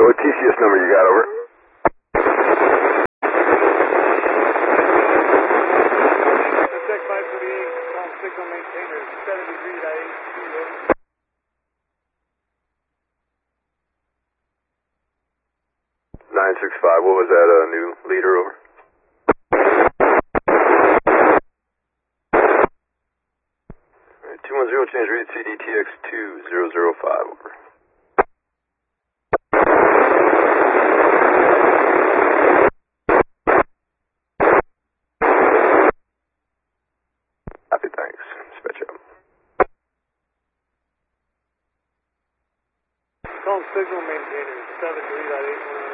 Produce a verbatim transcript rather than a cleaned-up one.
What T C S number you got, over? Tech five forty-eight, call signal maintainer, seven degree dot eight two, over. nine six five, what was that, uh, new leader, over? Alright, two one zero, change read C D T X two zero zero five, over. Happy, thanks. Dispatch out. Call signal maintainer, seven degree dot eight one.